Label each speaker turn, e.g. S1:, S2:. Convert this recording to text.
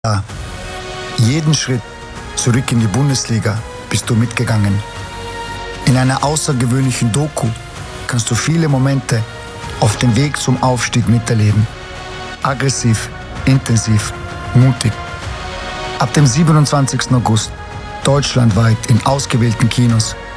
S1: Ja, jeden Schritt zurück in die Bundesliga bist du mitgegangen. In einer außergewöhnlichen Doku kannst du viele Momente auf dem Weg zum Aufstieg miterleben. Aggressiv, intensiv, mutig. Ab dem 27. August deutschlandweit in ausgewählten Kinos.